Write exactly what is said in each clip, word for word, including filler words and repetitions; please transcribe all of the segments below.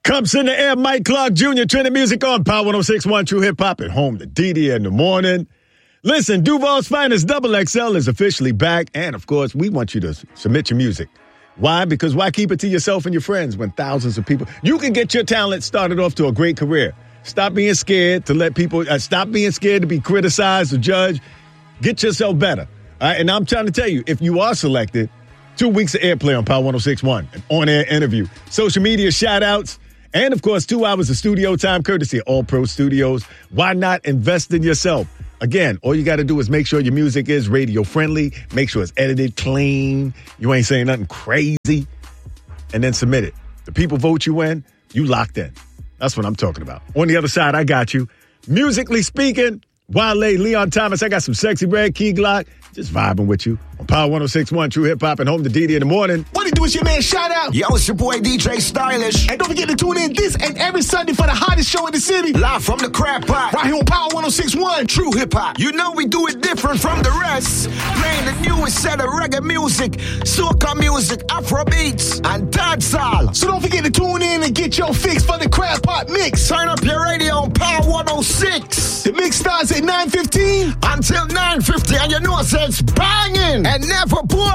Cups in the air, Mike Clark Junior Trending music on Power one oh six point one True Hip Hop at home to D D in the morning. Listen, Duval's Finest Double X L is officially back. And, of course, we want you to submit your music. Why? Because why keep it to yourself and your friends when thousands of people... You can get your talent started off to a great career. Stop being scared to let people... Uh, stop being scared to be criticized or judged. Get yourself better. All right? And I'm trying to tell you, if you are selected, two weeks of airplay on Power one oh six point one, an on-air interview, social media shout-outs, and, of course, two hours of studio time courtesy of All Pro Studios. Why not invest in yourself? Again, all you got to do is make sure your music is radio-friendly, make sure it's edited clean, you ain't saying nothing crazy, and then submit it. The people vote you in, you locked in. That's what I'm talking about. On the other side, I got you. Musically speaking, Wale, Leon Thomas, I got some Sexy Red, Key Glock, just vibing with you on Power one oh six point one True Hip Hop and home to D D in the morning. What it do is your man Shout Out. Yo, it's your boy D J Stylish. And don't forget to tune in this and every Sunday for the hottest show in the city. Live from the Crab Pot. Right here on Power one oh six point one True Hip Hop. You know we do it different from the rest. Playing the newest set of reggae music, soca music, Afro beats, and dancehall. So don't forget to tune in and get your fix for the Crab Pot mix. Turn up your radio on Power one oh six. The mix starts at nine fifteen until nine fifty, and you know it's banging and never boring.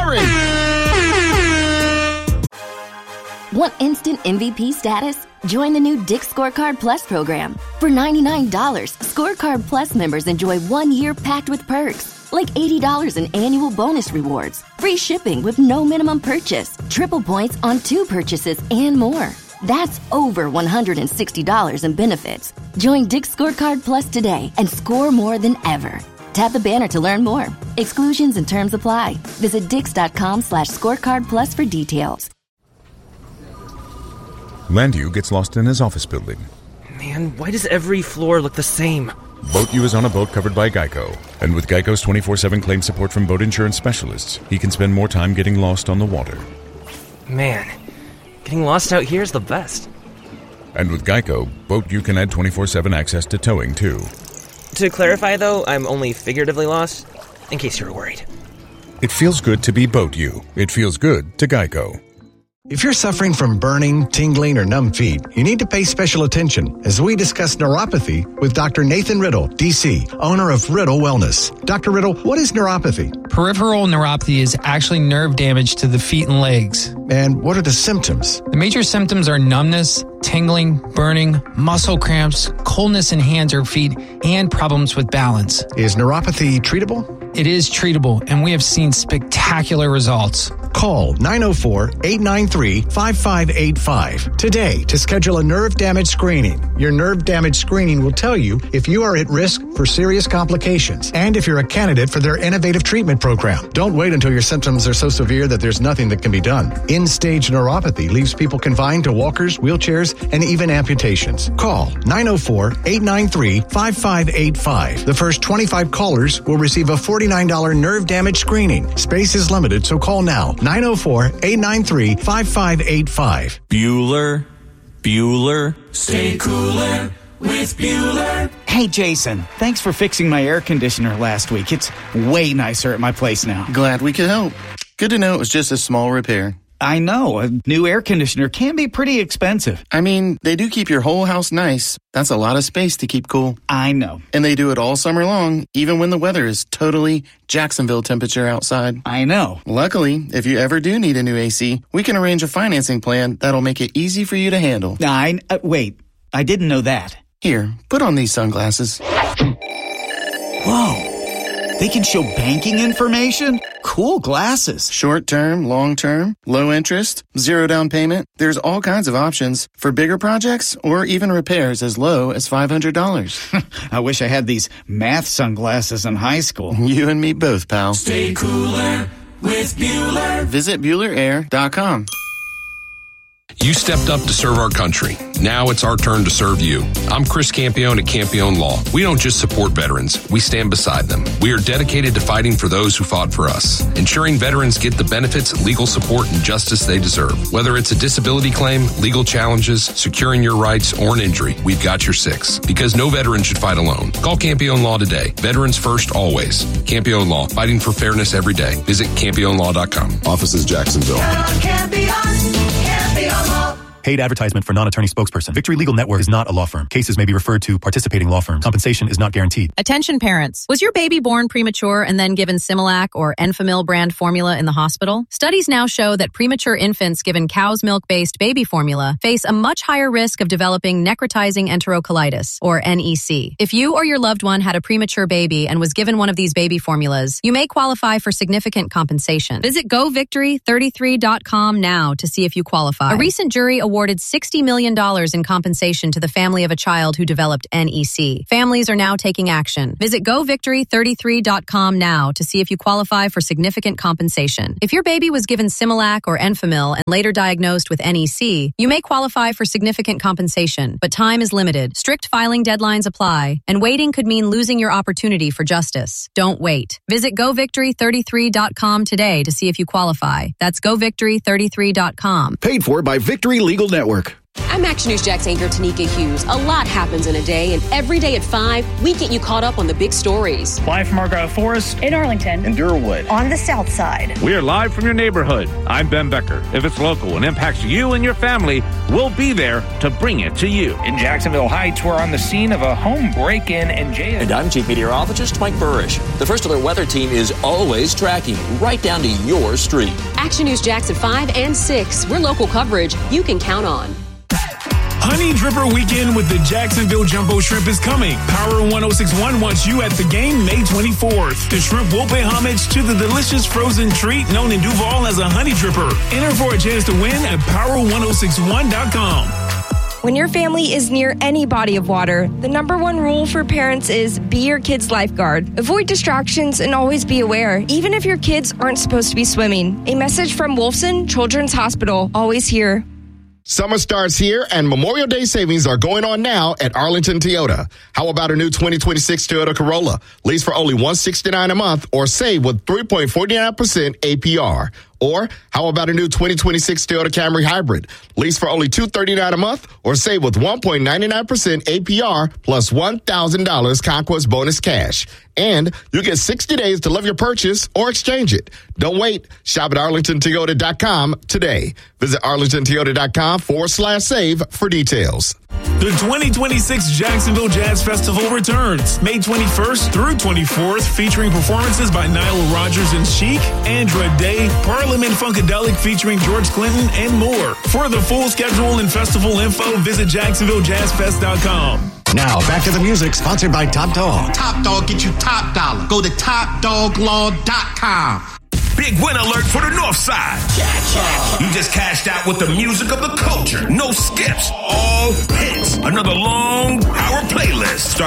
Want instant M V P status? Join the new Dick's Scorecard Plus program. For ninety-nine dollars, Scorecard Plus members enjoy one year packed with perks, like eighty dollars in annual bonus rewards, free shipping with no minimum purchase, triple points on two purchases, and more. That's over one hundred sixty dollars in benefits. Join Dick's Scorecard Plus today and score more than ever. Tap the banner to learn more. Exclusions and terms apply. Visit dix.com slash scorecard plus for details. Landu gets lost in his office building. Man, why does every floor look the same? BoatU is on a boat covered by Geico. And with Geico's twenty-four seven claim support from boat insurance specialists, he can spend more time getting lost on the water. Man, getting lost out here is the best. And with Geico, BoatU can add twenty-four seven access to towing, too. To clarify, though, I'm only figuratively lost, in case you were worried. It feels good to be BoatU. It feels good to Geico. If you're suffering from burning, tingling, or numb feet, you need to pay special attention as we discuss neuropathy with Doctor Nathan Riddle, D C, owner of Riddle Wellness. Doctor Riddle, what is neuropathy? Peripheral neuropathy is actually nerve damage to the feet and legs. And what are the symptoms? The major symptoms are numbness, tingling, burning, muscle cramps, coldness in hands or feet, and problems with balance. Is neuropathy treatable? It is treatable, and we have seen spectacular results. Call nine oh four, eight nine three, five five eight five today to schedule a nerve damage screening. Your nerve damage screening will tell you if you are at risk for serious complications and if you're a candidate for their innovative treatment program. Don't wait until your symptoms are so severe that there's nothing that can be done. End-stage neuropathy leaves people confined to walkers, wheelchairs, and even amputations. Call nine oh four, eight nine three, five five eight five. The first twenty-five callers will receive a forty-nine dollars nerve damage screening. Space is limited, so call now. nine oh four, eight nine three, five five eight five. Bueller, Bueller, stay cooler with Bueller. Hey, Jason, thanks for fixing my air conditioner last week. It's way nicer at my place now. Glad we could help. Good to know it was just a small repair. I know. A new air conditioner can be pretty expensive. I mean, they do keep your whole house nice. That's a lot of space to keep cool. I know. And they do it all summer long, even when the weather is totally Jacksonville temperature outside. I know. Luckily, if you ever do need a new A C, we can arrange a financing plan that'll make it easy for you to handle. I, uh, wait, I didn't know that. Here, put on these sunglasses. Whoa. They can show banking information? Cool glasses. Short term, long term, low interest, zero down payment. There's all kinds of options for bigger projects or even repairs as low as five hundred dollars. I wish I had these math sunglasses in high school. You and me both, pal. Stay cooler with Bueller. Visit Bueller Air dot com. You stepped up to serve our country. Now it's our turn to serve you. I'm Chris Campione at Campione Law. We don't just support veterans, we stand beside them. We are dedicated to fighting for those who fought for us, ensuring veterans get the benefits, legal support, and justice they deserve. Whether it's a disability claim, legal challenges, securing your rights, or an injury, we've got your six. Because no veteran should fight alone. Call Campione Law today. Veterans first, always. Campione Law, fighting for fairness every day. Visit Campione Law dot com. Office is Jacksonville. Campione, Campione Law. Paid advertisement for non-attorney spokesperson. Victory Legal Network is not a law firm. Cases may be referred to participating law firms. Compensation is not guaranteed. Attention parents. Was your baby born premature and then given Similac or Enfamil brand formula in the hospital? Studies now show that premature infants given cow's milk-based baby formula face a much higher risk of developing necrotizing enterocolitis, or N E C. If you or your loved one had a premature baby and was given one of these baby formulas, you may qualify for significant compensation. Visit go victory thirty-three dot com now to see if you qualify. A recent jury awarded sixty million dollars in compensation to the family of a child who developed N E C. Families are now taking action. Visit go victory thirty-three dot com now to see if you qualify for significant compensation. If your baby was given Similac or Enfamil and later diagnosed with N E C, you may qualify for significant compensation, but time is limited. Strict filing deadlines apply, and waiting could mean losing your opportunity for justice. Don't wait. Visit go victory thirty-three dot com today to see if you qualify. That's go victory thirty-three dot com. Paid for by Victory Legal Network. I'm Action News Jax anchor Tanika Hughes. A lot happens in a day, and every day at five, we get you caught up on the big stories. Live from Argyle Forest, in Arlington, in Durwood, on the south side. We are live from your neighborhood. I'm Ben Becker. If it's local and impacts you and your family, we'll be there to bring it to you. In Jacksonville Heights, we're on the scene of a home break-in and jail. And I'm Chief Meteorologist Mike Burrish. The First Alert Weather Team is always tracking right down to your street. Action News Jax at five and six. We're local coverage you can count on. Honey Dripper Weekend with the Jacksonville Jumbo Shrimp is coming. Power one oh six point one wants you at the game May twenty-fourth. The shrimp will pay homage to the delicious frozen treat known in Duval as a Honey Dripper. Enter for a chance to win at power one oh six one dot com. When your family is near any body of water, the number one rule for parents is be your kid's lifeguard. Avoid distractions and always be aware, even if your kids aren't supposed to be swimming. A message from Wolfson Children's Hospital, always here. Summer starts here, and Memorial Day savings are going on now at Arlington Toyota. How about a new twenty twenty-six Toyota Corolla? Lease for only one hundred sixty-nine dollars a month or save with three point four nine percent A P R. Or how about a new twenty twenty-six Toyota Camry Hybrid? Lease for only two hundred thirty-nine dollars a month or save with one point nine nine percent A P R plus one thousand dollars Conquest bonus cash. And you get sixty days to love your purchase or exchange it. Don't wait. Shop at arlington toyota dot com today. Visit arlington toyota dot com forward slash save for details. The twenty twenty-six Jacksonville Jazz Festival returns May twenty-first through twenty-fourth, featuring performances by Nile Rodgers and Chic, Andra Day, Parliament Funkadelic featuring George Clinton, and more. For the full schedule and festival info, visit jacksonville jazz fest dot com. Now, back to the music, sponsored by Top Dog. Top Dog get you top dollar. Go to top dog law dot com. Big win alert for the North Side. You just cashed out with the music of the culture. No skips. All hits. Another long power playlist.